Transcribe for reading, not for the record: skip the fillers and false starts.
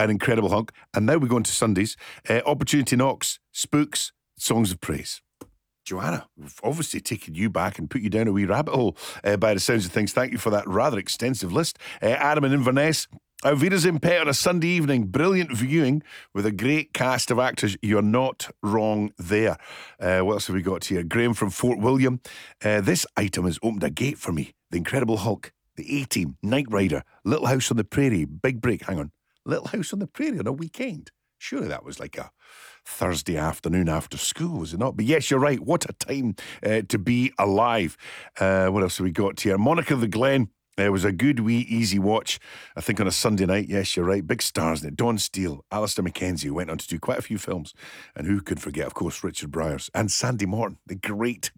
An Incredible Hulk. And now we go into Sundays. Opportunity Knocks, Spooks, Songs of Praise. Joanna, we've obviously taken you back and put you down a wee rabbit hole by the sounds of things. Thank you for that rather extensive list. Adam in Inverness. Alvira's in Pet on a Sunday evening. Brilliant viewing with a great cast of actors. You're not wrong there. What else have we got here? Graham from Fort William. This item has opened a gate for me. The Incredible Hulk, The A-Team, Knight Rider, Little House on the Prairie, Big Break. Hang on. Little House on the Prairie on a weekend. Surely that was like a Thursday afternoon after school, was it not? But yes, you're right. What a time to be alive. What else have we got here? Monica the Glen. It was a good wee easy watch, I think, on a Sunday night. Yes, you're right. Big stars in it. Don Steele, Alistair Mackenzie, who went on to do quite a few films. And who could forget, of course, Richard Bryars and Sandy Morton, the great